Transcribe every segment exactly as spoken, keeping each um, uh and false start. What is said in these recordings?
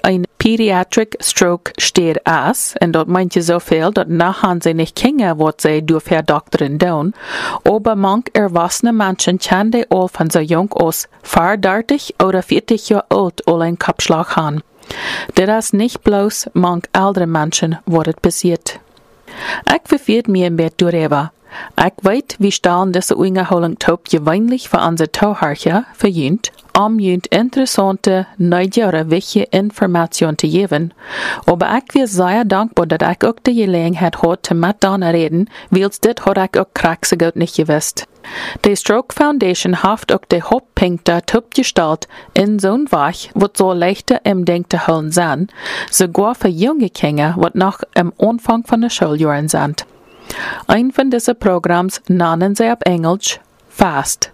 ein Pediatric Stroke steht as, und dort meint je zoveel, dat nachher sie nicht kennen, wat sie durch Herr Doktorin doen, aber manch erwachsene Menschen kann die all von so jung aus vierundertig oder vierzig Jahre alt all ein Kapschlag haben. Das ist nicht bloß manch ältere Menschen, wat het passiert. Ich verfiert mir im Bett darüber. Ich weiß, wie stellen diese Ungeholung top gewöhnlich für unsere Tauharche verjünt, um jünt interessante, neugierige, wichtige Informationen zu geben. Aber ich bin sehr dankbar, dass ich auch die Gelegenheit hatte, mit Dana reden, weil das hat ich auch krack so gut nicht gewusst. Die Stroke Foundation hat auch die Hauptpunkte topgestellt in so ein Weg, was so leichter im Denk zu holen sind, sogar für junge Kinder, was noch im Anfang von der Schuljahren sind. Ein von diesen Programms nennen sie auf Englisch FAST,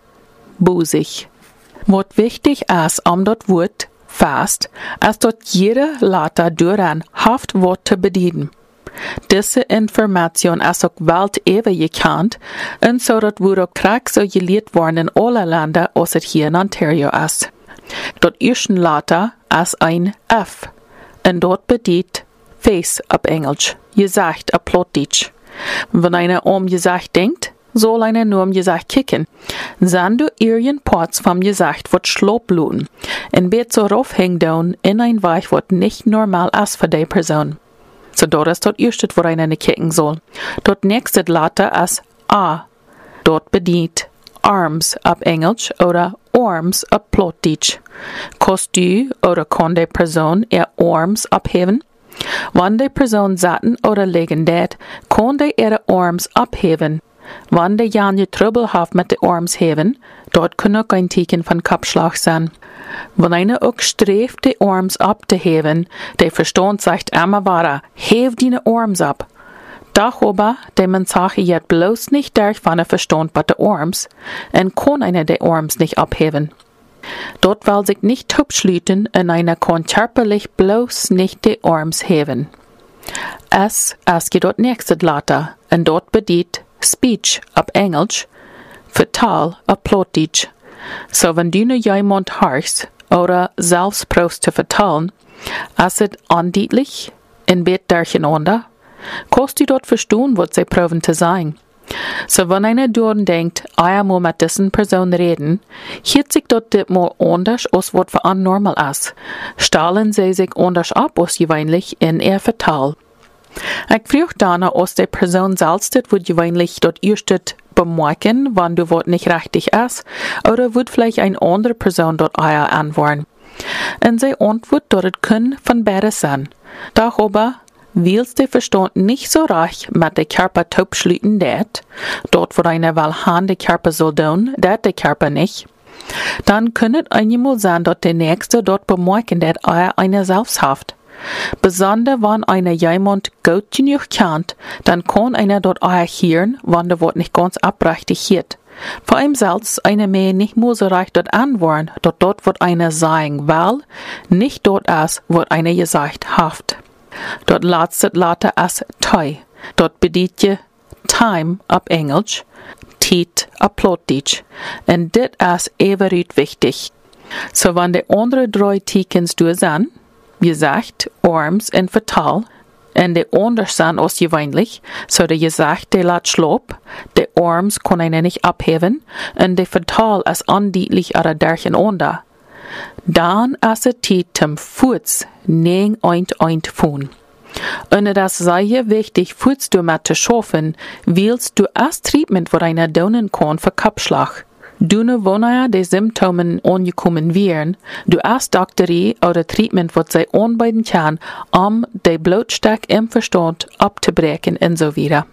busig. Was wichtig ist, um das Wort FAST, ist, dass jeder Leiter daran haft Wort zu bedienen. Diese Information ist auch weltweit gekannt und so dass wir auch krack so gelehrt worden in allen Ländern, außer hier in Ontario ist. Dort ersten Letter ist ein F und dort bedient Face auf Englisch, gesagt auf Plattdeutsch. Wenn einer um Gesicht denkt, soll einer nur um Gesicht kicken. Sind du irgendwas vom Gesicht, was schlopbluten, und wird so raufhängen down in ein Weich, was nicht normal ist für die Person. So dort ist dort erste, wo einer nicht kicken soll. Dort nächste Letter ist A. Dort bedient Arms auf Englisch oder Arms auf Plattdeutsch. Kannst du oder kann die Person ihr Arms abheben? Wenn die Person satten oder liegen det, kann die ihre Arms abheben. Wenn die Janje Trouble hat mit den Arms heben, dort kann auch ein Zeichen von Kapschlag sein. Wenn einer auch strebt, die Arms abzuheben, der Verstand sagt immer weiter, heb deine Arms ab. Doch aber, der man sagt jetzt bloß nicht durch, wenn er verstand bei den Arms, und kann einer die Arms nicht abheben. Dort will sich nicht topschlüten und einer kann körperlich bloß nicht die Arms heben. Es ist dort nächste Letter und dort bedient Speech auf Englisch, Vertal auf Plattdeutsch. So wenn du nur jemand hörst oder selbst brauchst zu vertalen, ist es andeutlich in Bett durcheinander, kannst du dort verstehen, was sie proben zu sagen. So wenn einer dort denkt, ich muss mit diesen Person reden, hört sich dort mal anders aus, was für ein normal ist. Stellen sie sich anders ab als gewöhnlich in ihr Vertal. Ich frage dann, aus der Person selbst wird gewöhnlich dort erst bemerken, wenn du was nicht richtig ist, oder wird vielleicht eine andere Person dort eher antworten. Und sie antwortet dort können von beide sein. Doch aber, willst du Verstand nicht so reich mit dem Körper taubschlüten det, dort wo einer will haben, der Körper soll tun, det der Körper nicht, dann könnte einmal sein, dass der Nächste dort bemerken, dass er eine Selbsthaft. Besonders wenn einer jemand gut genug kennt, dann kann einer dort auch hören, wenn der Wort nicht ganz abrichtig hört. Vor allem selbst einer mehr nicht mehr so reich dort antworten, dort dort wird einer sagen, weil nicht dort ist, wo einer gesagt haft. Dort letzte Letter ist T. Dort bedient je Time auf Englisch, Tit auf Plattdeutsch. Und das ist ebenfalls wichtig. So wenn die anderen drei Tikens durch sind, gesagt, Arms und Vertal, und die anders sind als gewöhnlich, so der gesagt, der lässt schlapp, die Arms kann einer nicht abheben, und der Vertal ist andeutlich oder durcheinander. Dann ist es Zeit zum Fuß neng eint eint fun. Und das sei wichtig, Fuß du mit zu schaffen, willst du als Treatment, wo einer donen kann für Kapschlag. Du ne wonaya die Symptomen angekommen wären, du als Doktorie oder Treatment, was sie anbieten kann, um die Blutstück im Verstand abzubrechen und so weiter.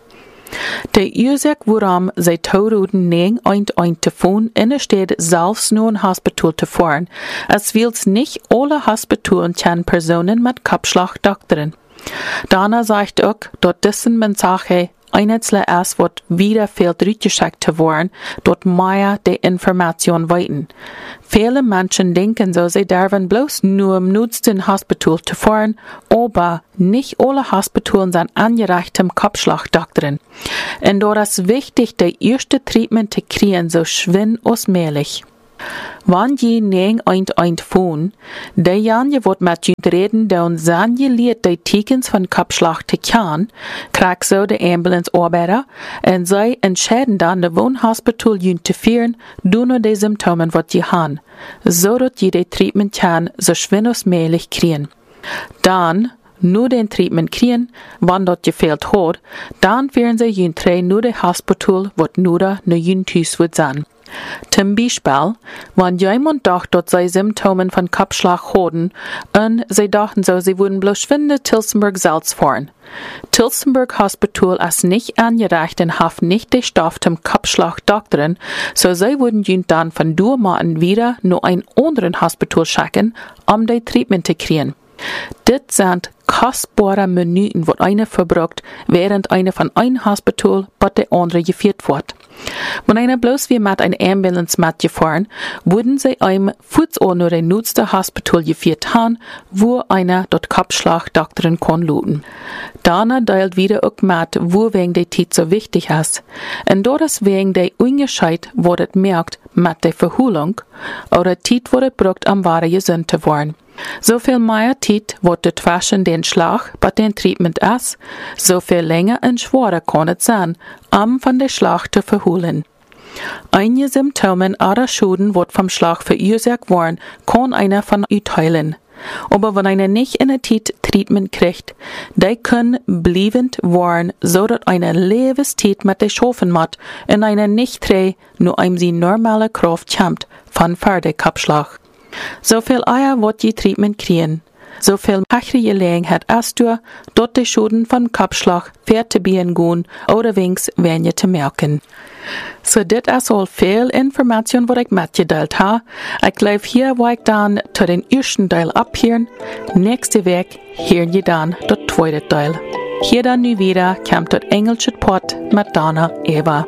Die Ursache, warum sie Tauruden neng eint eint zu fahren, innersteht selbst nur ein Hospital zu fahren, als wills nicht alle Hospitalen können Personen mit Kapschlag doktoren. Dana sagt auch, dass diesen Mensache einzelne ist, was wieder fehlt rückgeschickt zu werden, dort mehr die Information weiten. Viele Menschen denken so, sie dürfen bloß nur im nutzten Hospital zu fahren, aber nicht alle Hospitalen sind angereicht zum Kopfschlagdoktoren. Und dort ist wichtig, die erste Treatment zu kriegen, so schwind als möglich. Wann je neng eind eind voon, de jan je wordt met je reden down zan je leert de tekens van kapslag te kan, krijg zo de ambulance arbeider en zij entscheiden dan de woonhospital je te vieren, doen de symptomen wat je han, zodat je de treatment kan zo schwin als mogelijk krijgen. Dan, nu den treatment krijgen, wanneer dat je veel hoort, dan vieren ze je tre nu de hospital wat nu de nu je thuis wordt zijn. Zum Beispiel, wenn jemand dacht, dass sie Symptome von Kopfschlag hatten, und sie dachten so, sie würden bloß schwinde Tilsonburg selbst fahren. Tilsonburg Hospital ist nicht angereicht und hat nicht den Stoff zum Kopfschlag doktoren, so sie würden ihn dann von Durmaten wieder nur ein anderen Hospital schicken, um die Treatment zu kriegen. Das sind kostbare Minuten, die einer verbraucht, während einer von einem Hospital bei der andere geführt wird. Wenn einer bloß wie mit einer Ambulance mitgefahren, würden sie einem Fuß nur ein nutzte Hospital geführt haben, wo einer dort Kopfschlag doktoren kann luten. Danach teilt wieder auch mit, wo wegen der Zeit so wichtig ist. Und dort ist wegen der Ungescheid, wo das merkt, mit der Verholung, oder Zeit, wo das braucht, am wahre gesund zu werden. So viel mehr Zeit wird es zwischen den Schlag bei den Treatment ist, so viel länger und schwerer kann es sein, um von der Schlag zu verholen. Einige Symptome oder Schäden, die vom Schlag verursacht worden, kann einer von euch heilen. Aber wenn einer nicht in der Zeit Treatment kriegt, die können bleibend werden, so dass einer Lebenszeit mit der Schaffen macht und einer nicht drei, nur einem sie normale Kraft kämpft von Pferdekopfschlag. So viel Eier wird je Treatment kriegen. So viel höhere Gelegenheit hast du, dort die Schäden von Kopfschlag fertig zu gehen oder wenigstens weniger zu merken. So, das ist all viel Information, die ich mitgeteilt habe. Ich glaube, hier wo ich dann zu den ersten Teil abhören. Nächste Woche hören wir dann den zweiten Teil. Hier dann nu wieder kommt das englische Port mit Donna Eva.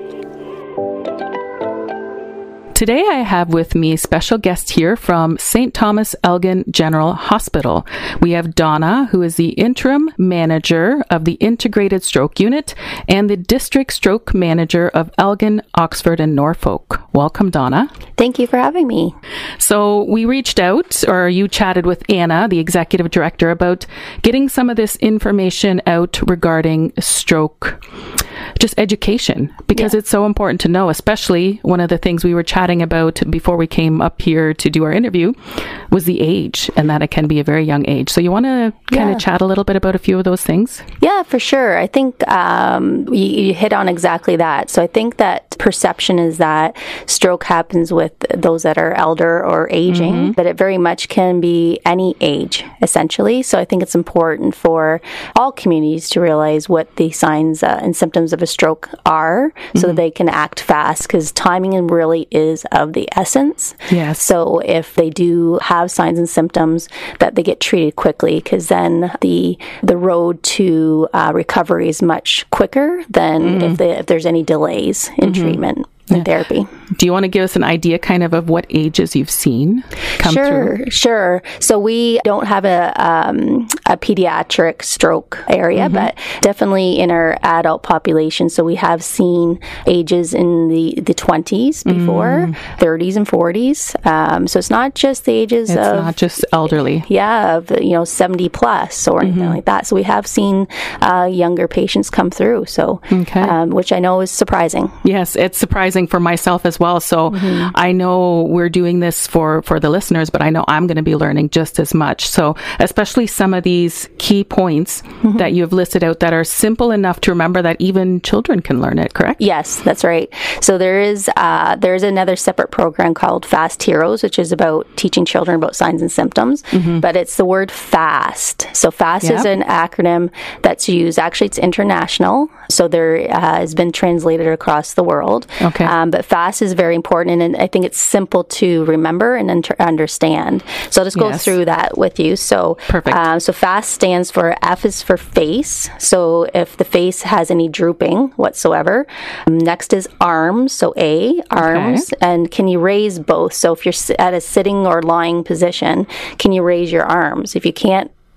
Today I have with me a special guest here from Saint Thomas Elgin General Hospital. We have Donna, who is the interim manager of the Integrated Stroke Unit and the district stroke manager of Elgin, Oxford, and Norfolk. Welcome, Donna. Thank you for having me. So we reached out, or you chatted with Anna, the executive director, about getting some of this information out regarding stroke, just education, because yeah. It's so important to know, especially one of the things we were chatting about before we came up here to do our interview was the age, and that it can be a very young age. So you want to kind of yeah. chat a little bit about a few of those things? Yeah, for sure. I think um, you, you hit on exactly that. So I think that perception is that stroke happens with those that are elder or aging, mm-hmm. but it very much can be any age, essentially. So I think it's important for all communities to realize what the signs uh, and symptoms of a stroke are, so mm-hmm. that they can act fast, because timing really is of the essence. Yes. So if they do have signs and symptoms, that they get treated quickly, because then the the road to uh, recovery is much quicker than mm-hmm. if, they, if there's any delays in mm-hmm. treatment. And therapy. Do you want to give us an idea kind of of what ages you've seen come sure, through? Sure, So we don't have a um, a pediatric stroke area, mm-hmm. but definitely in our adult population. So we have seen ages in the, the twenties before, mm. thirties and forties. Um, so it's not just the ages it's of... It's not just elderly. Yeah, of, you know, seventy plus or anything mm-hmm. like that. So we have seen uh, younger patients come through, so okay. um, which I know is surprising. Yes, it's surprising for myself as well. So mm-hmm. I know we're doing this for, for the listeners, but I know I'm going to be learning just as much. So especially some of these key points mm-hmm. that you have listed out that are simple enough to remember that even children can learn it, correct? Yes, that's right. So there is uh, there's another separate program called Fast Heroes, which is about teaching children about signs and symptoms, mm-hmm. but it's the word FAST. So FAST yep. is an acronym that's used. Actually, it's international. So there uh, has been translated across the world. Okay. Um, but FAST is very important, and I think it's simple to remember and inter- understand. So I'll just go yes. through that with you. So, Perfect. Uh, so FAST stands for, F is for face. So if the face has any drooping whatsoever. Um, next is arms. So A, arms. Okay. And can you raise both? So if you're at a sitting or lying position, can you raise your arms? If you can't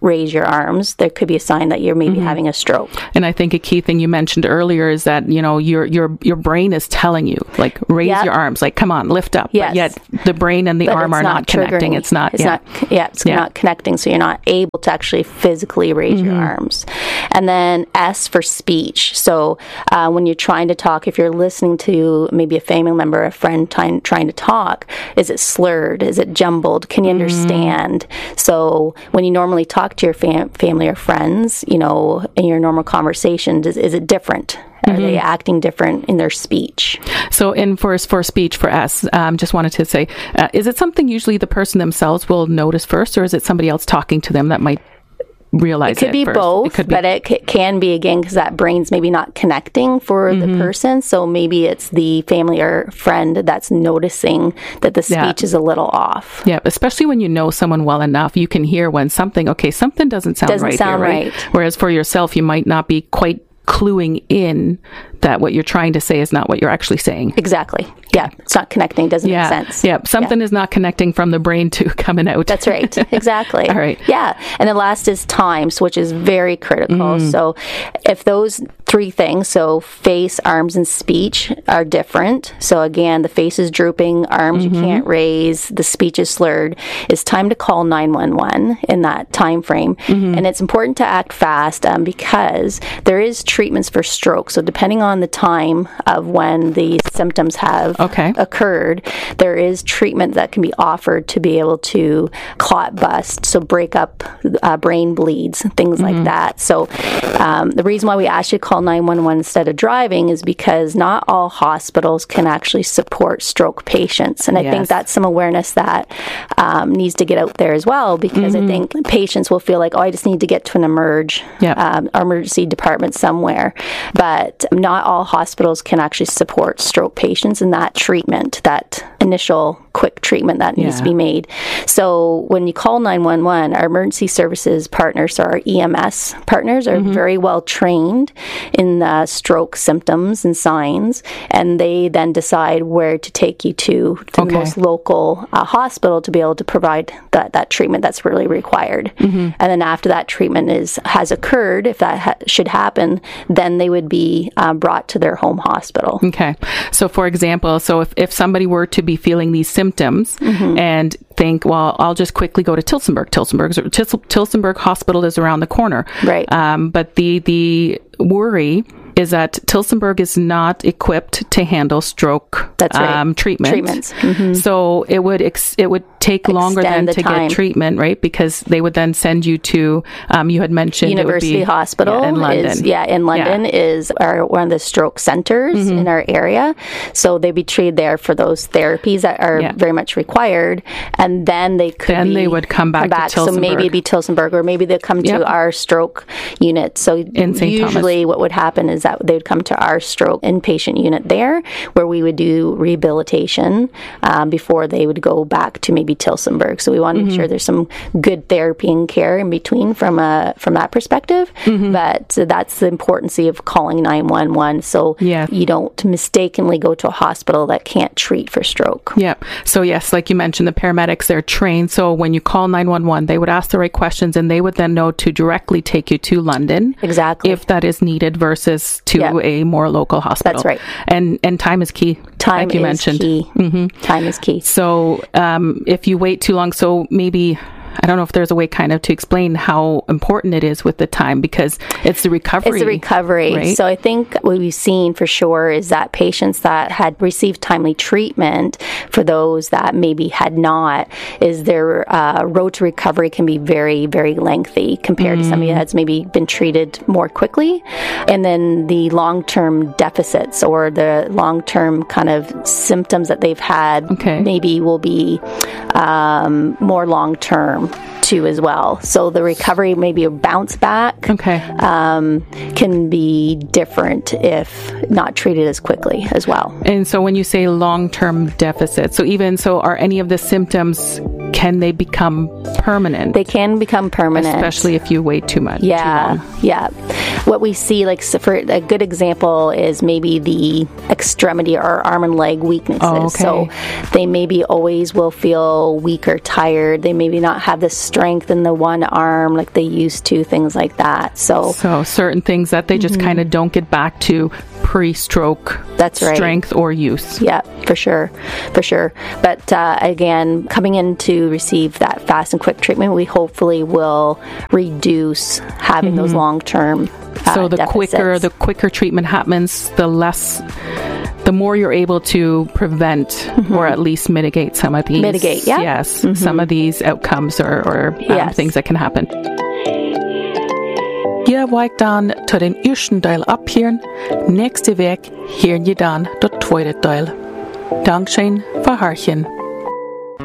raise your arms, there could be a sign that you're maybe mm-hmm. having a stroke. And I think a key thing you mentioned earlier is that, you know, your your your brain is telling you, like, raise yep. your arms, like, come on, lift up. Yes. But yet the brain and the but arm are not, not connecting. It's not. It's yeah. not. Yeah, it's yeah. not connecting. So you're not able to actually physically raise mm-hmm. your arms. And then S for speech. So uh, when you're trying to talk, if you're listening to maybe a family member, a friend trying trying to talk, is it slurred? Is it jumbled? Can you mm-hmm. understand? So when you normally talk to your fam- family or friends, you know, in your normal conversation, does, is it different? Are mm-hmm. they acting different in their speech? So in for, for speech for us, um, just wanted to say, uh, is it something usually the person themselves will notice first, or is it somebody else talking to them that might realize it? It could be first? both, it could be. But it c- can be, again, because that brain's maybe not connecting for mm-hmm. the person. So maybe it's the family or friend that's noticing that the speech yeah. is a little off. Yeah, especially when you know someone well enough, you can hear when something, okay, something doesn't sound doesn't right sound here, right? right. Whereas for yourself, you might not be quite cluing in that what you're trying to say is not what you're actually saying. Exactly. Yeah. It's not connecting. Doesn't yeah. make sense. Yeah. Something yeah. is not connecting from the brain to coming out. That's right. Exactly. All right. Yeah. And the last is times, which is very critical. Mm. So if those three things, so face, arms, and speech are different. So again, the face is drooping, arms mm-hmm. you can't raise, the speech is slurred. It's time to call nine one one in that time frame. Mm-hmm. And it's important to act fast um, because there is treatments for stroke. So depending on the time of when the symptoms have okay. occurred, there is treatment that can be offered to be able to clot bust, so break up uh, brain bleeds, things mm-hmm. like that. So um, the reason why we ask you to call nine one one instead of driving is because not all hospitals can actually support stroke patients. And I yes. think that's some awareness that um, needs to get out there as well, because mm-hmm. I think patients will feel like, oh, I just need to get to an emerge, yep. um, emergency department somewhere. But not all hospitals can actually support stroke patients in that treatment, that initial quick treatment that needs yeah. to be made. So when you call nine one one, our emergency services partners, so our E M S partners, are mm-hmm. very well trained in uh, stroke symptoms and signs, and they then decide where to take you to, to okay. the most local uh, hospital to be able to provide that, that treatment that's really required. Mm-hmm. And then after that treatment is has occurred, if that ha- should happen, then they would be uh, brought to their home hospital. Okay. So for example, so if, if somebody were to be feeling these symptoms mm-hmm. and think, well, I'll just quickly go to Tillsonburg. Tillsonburg's, Tillsonburg Hospital is around the corner. Right. Um, but the, the worry is that Tillsonburg is not equipped to handle stroke That's right. um, treatment. treatments. Mm-hmm. So it would ex- it would take Extend longer than the to time. get treatment, right? Because they would then send you to, um, you had mentioned University it would be, Hospital yeah, in London. Is, yeah, in London yeah. is our, one of the stroke centers mm-hmm. in our area. So they'd be treated there for those therapies that are yeah. very much required. And then they could Then be, they would come back, come back. to Tillsonburg. So maybe it'd be Tillsonburg, or maybe they'd come to yep. our stroke unit. So in Saint usually Thomas. what would happen is that they would come to our stroke inpatient unit there, where we would do rehabilitation um, before they would go back to maybe Tillsonburg. So we want to mm-hmm. make sure there's some good therapy and care in between from a from that perspective. Mm-hmm. But uh, that's the importance of calling nine one one, so yeah. you don't mistakenly go to a hospital that can't treat for stroke. Yeah. So yes, like you mentioned, the paramedics, they're trained. So when you call nine one one, they would ask the right questions, and they would then know to directly take you to London. Exactly. If that is needed versus to yeah. a more local hospital. That's right. And and time is key. Time like you is mentioned. key. Mm-hmm. Time is key. So um, if you wait too long, so maybe, I don't know if there's a way kind of to explain how important it is with the time, because it's the recovery. It's the recovery. Right? So I think what we've seen for sure is that patients that had received timely treatment, for those that maybe had not, is their uh, road to recovery can be very, very lengthy compared mm. to somebody that's maybe been treated more quickly. And then the long-term deficits or the long-term kind of symptoms that they've had okay. maybe will be um, more long-term too as well. So the recovery, maybe a bounce back, okay. um, can be different if not treated as quickly as well. And so when you say long-term deficit, so even so, are any of the symptoms can they become permanent? They can become permanent. Especially if you wait too much. Yeah, too long. yeah. What we see, like so for a good example, is maybe the extremity or arm and leg weaknesses. Oh, okay. So they maybe always will feel weak or tired. They maybe not have the strength in the one arm like they used to, things like that. So, so certain things that they just mm-hmm. kind of don't get back to pre-stroke That's right. strength or use. Yeah, for sure, for sure. But uh, again, coming in to receive that fast and quick treatment, we hopefully will reduce having mm-hmm. those long-term uh, So the deficits. quicker the quicker treatment happens, the less, the more you're able to prevent mm-hmm. or at least mitigate some of these. Mitigate, yeah. Yes, mm-hmm. some of these outcomes or, or um, yes. things that can happen. Je waik dan tot den eersten deel abhieren. Nächste week hieren je dan tot tweede deel. Dankzij voor hartjen.